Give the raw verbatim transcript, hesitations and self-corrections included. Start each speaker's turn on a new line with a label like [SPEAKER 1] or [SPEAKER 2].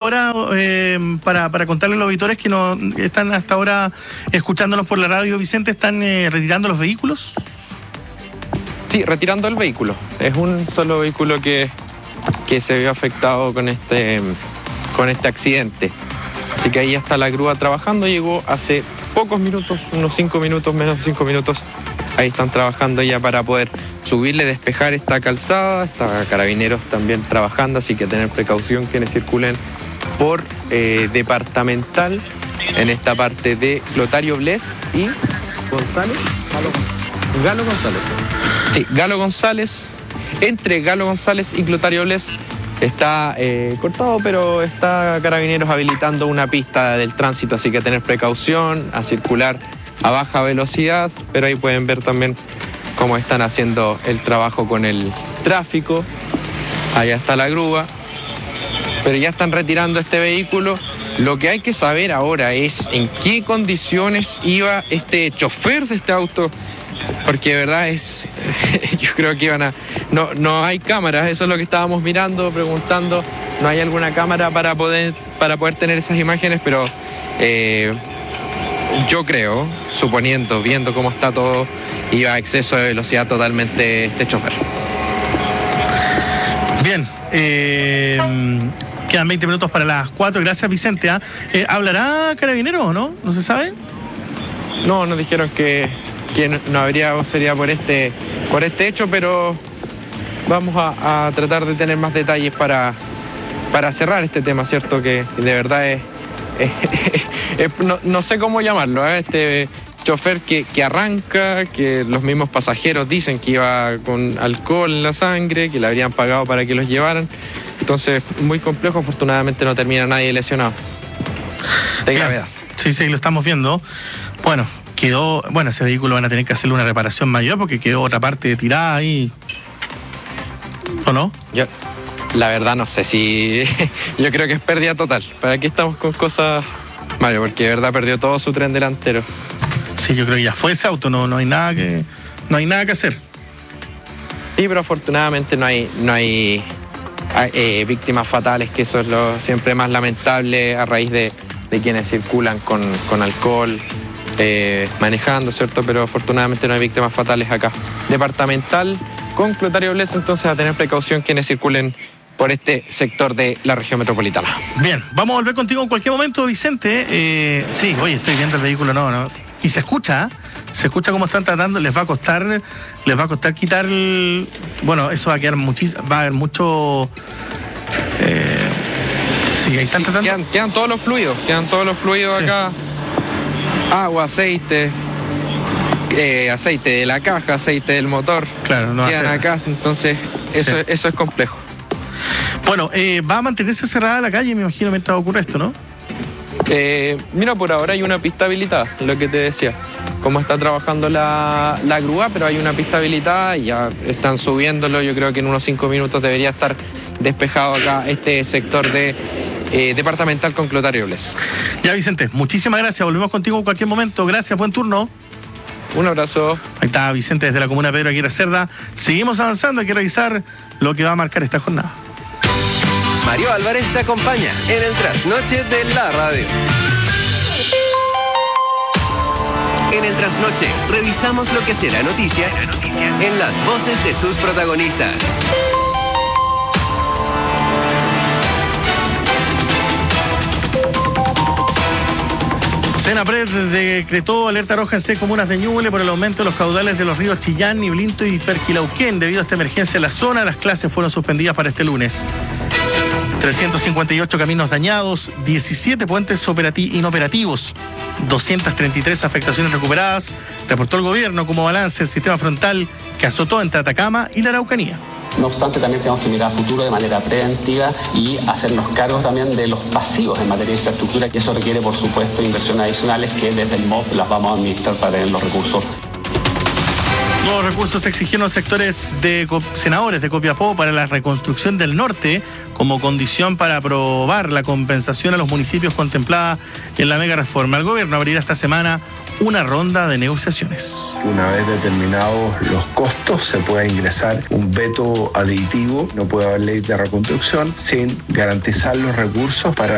[SPEAKER 1] ahora, eh, para, para contarles a los auditores que no están hasta ahora escuchándonos por la radio, Vicente, ¿están eh, retirando los vehículos?
[SPEAKER 2] Sí, retirando el vehículo. Es un solo vehículo que, que se vio afectado con este, con este accidente. Así que ahí está la grúa trabajando, llegó hace pocos minutos, unos cinco minutos, menos de cinco minutos. Ahí están trabajando ya para poder subirle, despejar esta calzada. Está Carabineros también trabajando, así que tener precaución quienes circulen por eh, Departamental en esta parte de Clotario Bles y González. Galo, Galo González. Sí, Galo González. Entre Galo González y Clotario Bles está eh, cortado, pero está Carabineros habilitando una pista del tránsito, así que tener precaución a circular a baja velocidad, pero ahí pueden ver también cómo están haciendo el trabajo con el tráfico. Allá está la grúa, pero ya están retirando este vehículo. Lo que hay que saber ahora es en qué condiciones iba este chofer de este auto, porque de verdad es, yo creo que iban a, no, no hay cámaras, eso es lo que estábamos mirando, preguntando, no hay alguna cámara para poder, para poder tener esas imágenes, pero eh, yo creo, suponiendo, viendo cómo está todo, iba a exceso de velocidad totalmente este chofer.
[SPEAKER 1] Bien, eh, quedan veinte minutos para las cuatro, gracias Vicente. ¿eh? Eh, ¿Hablará Carabineros o no? ¿No se sabe?
[SPEAKER 2] No, nos dijeron que, que no habría vocería por este, por este hecho, pero vamos a, a tratar de tener más detalles para, para cerrar este tema, ¿cierto? Que de verdad es, es, es no, no sé cómo llamarlo, ¿eh? Este chofer que, que arranca, que los mismos pasajeros dicen que iba con alcohol en la sangre, que le habrían pagado para que los llevaran. Entonces, muy complejo, afortunadamente no termina nadie lesionado. De gravedad.
[SPEAKER 1] Sí, sí, lo estamos viendo. Bueno, quedó, bueno, ese vehículo van a tener que hacerle una reparación mayor porque quedó otra parte tirada ahí. ¿O no?
[SPEAKER 2] Yo, la verdad, no sé si... Yo creo que es pérdida total. ¿Para qué estamos con cosas, Mario? Porque de verdad perdió todo su tren delantero.
[SPEAKER 1] Sí, yo creo que ya fue ese auto, no, no hay nada que, no hay nada que hacer.
[SPEAKER 2] Sí, pero afortunadamente no hay, no hay eh, víctimas fatales, que eso es lo siempre más lamentable a raíz de, de quienes circulan con, con alcohol, eh, manejando, ¿cierto? Pero afortunadamente no hay víctimas fatales acá. Departamental con Clotario Bles, entonces a tener precaución quienes circulen por este sector de la región metropolitana.
[SPEAKER 1] Bien, vamos a volver contigo en cualquier momento, Vicente. Eh, sí, oye, estoy viendo el vehículo, no, no. Y se escucha, ¿eh? Se escucha cómo están tratando, les va a costar, les va a costar quitar el, bueno, eso va a quedar muchísimo, va a haber mucho, eh, sí, ahí están
[SPEAKER 2] sí,
[SPEAKER 1] tratando.
[SPEAKER 2] Quedan, quedan todos los fluidos, quedan todos los fluidos sí. Acá, agua, aceite, eh, aceite de la caja, aceite del motor,
[SPEAKER 1] claro, no
[SPEAKER 2] quedan acá, entonces eso, sí. eso es complejo.
[SPEAKER 1] Bueno, eh, va a mantenerse cerrada la calle, me imagino, mientras ocurre esto, ¿no?
[SPEAKER 2] Eh, mira, por ahora hay una pista habilitada, lo que te decía, cómo está trabajando la, la grúa, pero hay una pista habilitada y ya están subiéndolo. Yo creo que en unos cinco minutos debería estar despejado acá este sector de eh, Departamental con Clotario Bles.
[SPEAKER 1] Ya, Vicente, muchísimas gracias, volvemos contigo en cualquier momento, gracias, buen turno.
[SPEAKER 2] Un abrazo.
[SPEAKER 1] Ahí está Vicente desde la comuna de Pedro Aguirre Cerda. Seguimos avanzando, hay que revisar lo que va a marcar esta jornada.
[SPEAKER 3] Mario Álvarez te acompaña en el Trasnoche de la Radio. En el Trasnoche revisamos lo que será noticia en las voces de sus protagonistas.
[SPEAKER 1] Senapred decretó alerta roja en seis comunas de Ñuble por el aumento de los caudales de los ríos Chillán, Niblinto y Perquilauquén. Debido a esta emergencia en la zona, las clases fueron suspendidas para este lunes. trescientos cincuenta y ocho caminos dañados, diecisiete puentes operati- inoperativos, doscientas treinta y tres afectaciones recuperadas, reportó el gobierno como balance el sistema frontal que azotó entre Atacama y la Araucanía.
[SPEAKER 4] No obstante, también tenemos que mirar a futuro de manera preventiva y hacernos cargo también de los pasivos en materia de infraestructura, que eso requiere, por supuesto, inversiones adicionales que desde el M O P las vamos a administrar para tener los recursos.
[SPEAKER 1] Nuevos recursos exigieron los sectores de senadores de Copiapó para la reconstrucción del norte como condición para aprobar la compensación a los municipios contemplada en la mega reforma. El gobierno abrirá esta semana una ronda de negociaciones.
[SPEAKER 5] Una vez determinados los costos, se puede ingresar un veto aditivo. No puede haber ley de reconstrucción sin garantizar los recursos para